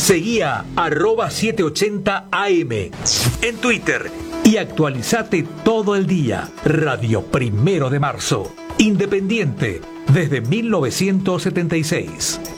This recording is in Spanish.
Seguí a @780am en Twitter y actualizate todo el día. Radio 1 de Marzo. Independiente desde 1976.